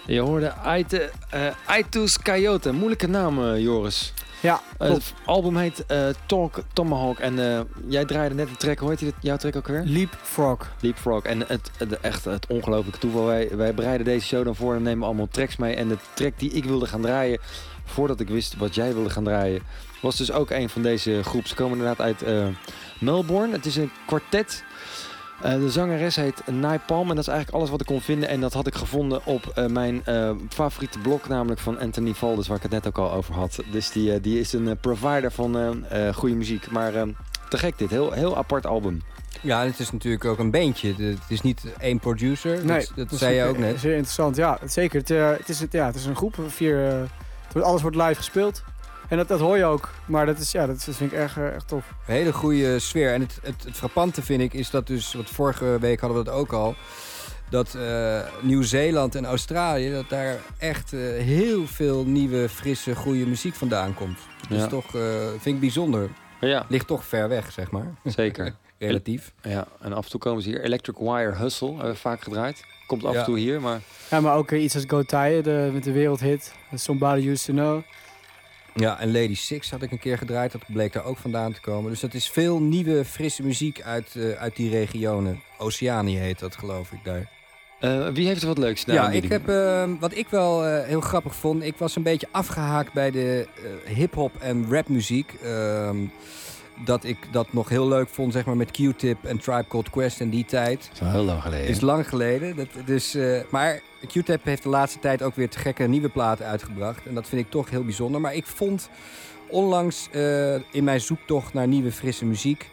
Je hoorde Aitus Coyote. Moeilijke naam, Joris. Ja, Het album heet Talk Tomahawk. En jij draaide net een track. Hoe heet jouw track ook weer? Leapfrog. En het ongelooflijke toeval. Wij bereiden deze show dan voor en nemen allemaal tracks mee. En de track die ik wilde gaan draaien, voordat ik wist wat jij wilde gaan draaien, was dus ook een van deze groep. Ze komen inderdaad uit Melbourne. Het is een kwartet. De zangeres heet Napalm en dat is eigenlijk alles wat ik kon vinden. En dat had ik gevonden op mijn favoriete blog, namelijk van Anthony Valdez, waar ik het net ook al over had. Dus die is een provider van goede muziek. Maar te gek dit, heel apart album. Ja, het is natuurlijk ook een bandje. Het is niet één producer, Nee, dat zei je ook net. Zeer interessant, ja, zeker. Het is een groep, alles wordt live gespeeld. En dat hoor je ook, maar dat vind ik erg tof. Een hele goede sfeer. En het frappante vind ik is dat dus, wat vorige week hadden we dat ook al, dat Nieuw-Zeeland en Australië, dat daar echt heel veel nieuwe, frisse, goede muziek vandaan komt. Dus Ja. toch vind ik bijzonder. Ja. Ligt toch ver weg, zeg maar. Zeker. Relatief. Ja, en af en toe komen ze hier. Electric Wire Hustle, hebben we vaak gedraaid. Komt af en toe hier, maar... Ja, maar ook iets als Go Tye, met de wereldhit. Somebody Used to Know. Ja, en Lady Six had ik een keer gedraaid. Dat bleek daar ook vandaan te komen. Dus dat is veel nieuwe, frisse muziek uit die regionen. Oceanië heet dat, geloof ik, daar. Wie heeft er wat leuks? Ja, ik heb wat ik wel heel grappig vond. Ik was een beetje afgehaakt bij de hip-hop en rapmuziek. Dat ik dat nog heel leuk vond, zeg maar, met Q-Tip en Tribe Called Quest in die tijd. Dat is wel heel lang geleden. Is lang geleden. Maar Q-Tip heeft de laatste tijd ook weer te gekke nieuwe platen uitgebracht. En dat vind ik toch heel bijzonder. Maar ik vond onlangs in mijn zoektocht naar nieuwe, frisse muziek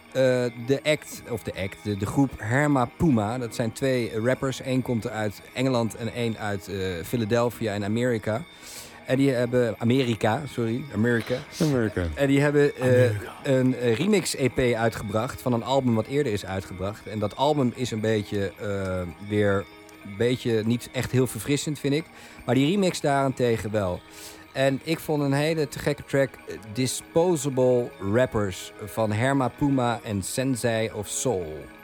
de groep Herma Puma. Dat zijn 2 rappers. Eén komt uit Engeland en één uit Philadelphia in Amerika. En die hebben... Amerika. En die hebben een remix-EP uitgebracht van een album wat eerder is uitgebracht. En dat album is een beetje niet echt heel verfrissend, vind ik. Maar die remix daarentegen wel. En ik vond een hele te gekke track, Disposable Rappers van Herma Puma en Sensei of Soul.